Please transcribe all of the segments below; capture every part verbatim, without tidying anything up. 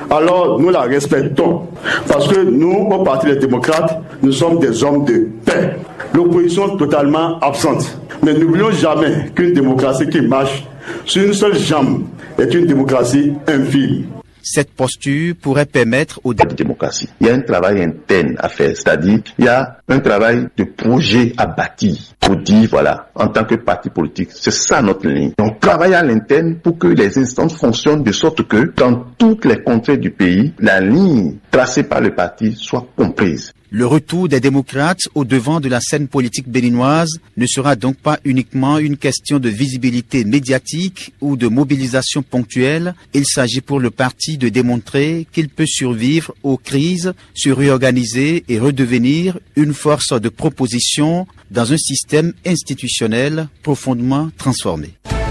alors nous la respectons. Parce que nous, au Parti des démocrates, nous sommes des hommes de paix. L'opposition est totalement absente. Mais n'oublions jamais qu'une démocratie qui marche sur une seule jambe est une démocratie infime. Cette posture pourrait permettre aux démocraties. Il y a un travail interne à faire, c'est-à-dire il y a un travail de projet à bâtir pour dire, voilà, en tant que parti politique, c'est ça notre ligne. On travaille à l'interne pour que les instances fonctionnent de sorte que dans toutes les contrées du pays, la ligne tracée par le parti soit comprise. Le retour des démocrates au devant de la scène politique béninoise ne sera donc pas uniquement une question de visibilité médiatique ou de mobilisation ponctuelle. Il s'agit pour le parti de démontrer qu'il peut survivre aux crises, se réorganiser et redevenir une force de proposition dans un système institutionnel profondément transformé.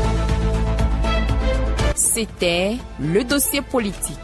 C'était le dossier politique.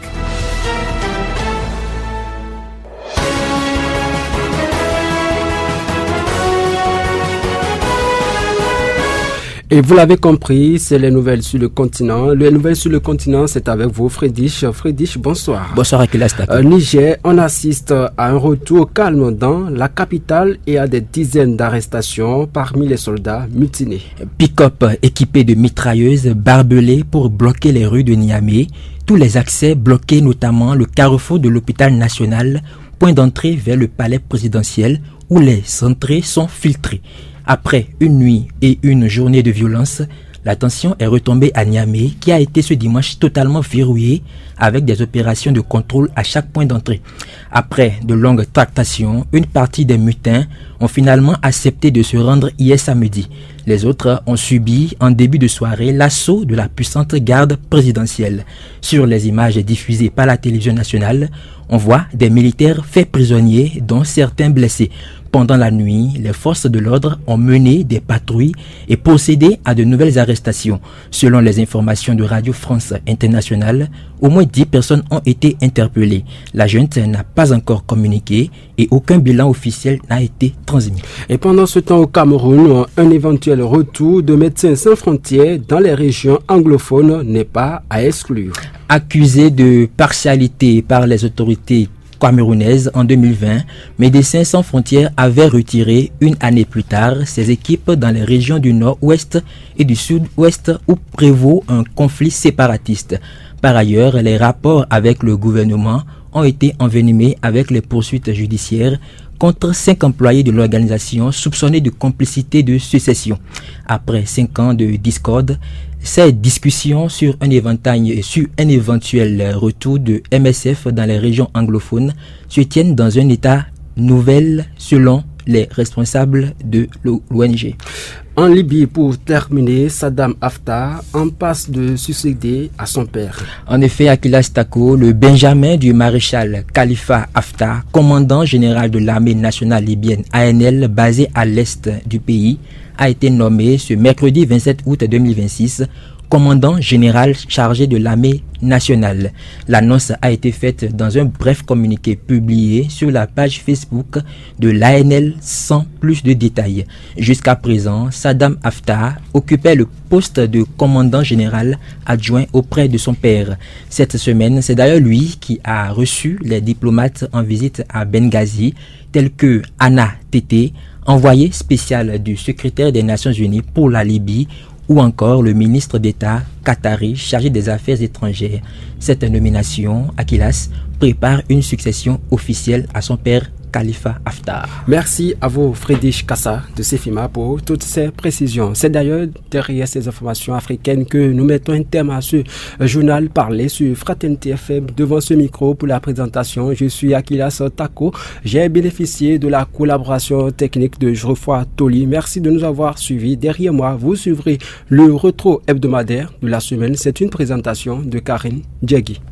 Et vous l'avez compris, c'est les nouvelles sur le continent. Les nouvelles sur le continent, c'est avec vous, Friedrich. Friedrich, bonsoir. Bonsoir, Akilas Tako. Euh, Niger, on assiste à un retour au calme dans la capitale et à des dizaines d'arrestations parmi les soldats mutinés. Pick-up équipés de mitrailleuses barbelées pour bloquer les rues de Niamey. Tous les accès bloqués, notamment le carrefour de l'hôpital national, point d'entrée vers le palais présidentiel où les entrées sont filtrées. Après une nuit et une journée de violence, la tension est retombée à Niamey, qui a été ce dimanche totalement verrouillé avec des opérations de contrôle à chaque point d'entrée. Après de longues tractations, une partie des mutins ont finalement accepté de se rendre hier samedi. Les autres ont subi en début de soirée l'assaut de la puissante garde présidentielle. Sur les images diffusées par la télévision nationale, on voit des militaires faits prisonniers, dont certains blessés. Pendant la nuit, les forces de l'ordre ont mené des patrouilles et procédé à de nouvelles arrestations. Selon les informations de Radio France Internationale, au moins dix personnes ont été interpellées. La junte n'a pas encore communiqué et aucun bilan officiel n'a été transmis. Et pendant ce temps au Cameroun, un éventuel retour de Médecins sans frontières dans les régions anglophones n'est pas à exclure. Accusé de partialité par les autorités camerounaise en deux mille vingt, Médecins sans frontières avait retiré une année plus tard ses équipes dans les régions du nord-ouest et du sud-ouest où prévaut un conflit séparatiste. Par ailleurs, les rapports avec le gouvernement ont été envenimés avec les poursuites judiciaires contre cinq employés de l'organisation soupçonnés de complicité de sécession. Après cinq ans de discorde, ces discussions sur un éventail sur un éventuel retour de M S F dans les régions anglophones se tiennent dans un état nouvel selon les responsables de l'O N G. En Libye, pour terminer, Saddam Haftar en passe de succéder à son père. En effet, Akilas Tako, le Benjamin du maréchal Khalifa Haftar, commandant général de l'armée nationale libyenne A N L basé à l'est du pays, a été nommé ce mercredi vingt-sept août deux mille vingt-six commandant général chargé de l'armée nationale. L'annonce a été faite dans un bref communiqué publié sur la page Facebook de l'A N L sans plus de détails. Jusqu'à présent, Saddam Haftar occupait le poste de commandant général adjoint auprès de son père. Cette semaine, c'est d'ailleurs lui qui a reçu les diplomates en visite à Benghazi, tels que Anna Tété, envoyé spécial du secrétaire des Nations Unies pour la Libye, ou encore le ministre d'État qatari chargé des affaires étrangères. Cette nomination, Akilas, prépare une succession officielle à son père Khalifa Haftar. Merci à vous, Friedrich Kassa de Sefima, pour toutes ces précisions. C'est d'ailleurs derrière ces informations africaines que nous mettons un terme à ce journal parlé sur Fraternité F M. Devant ce micro pour la présentation, je suis Akilas Tako. J'ai bénéficié de la collaboration technique de Geoffroy Toli. Merci de nous avoir suivis. Derrière moi, vous suivrez le rétro hebdomadaire de la semaine. C'est une présentation de Karine Djegui.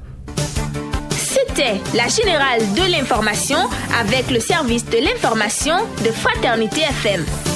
C'était la générale de l'information avec le service de l'information de Fraternité F M.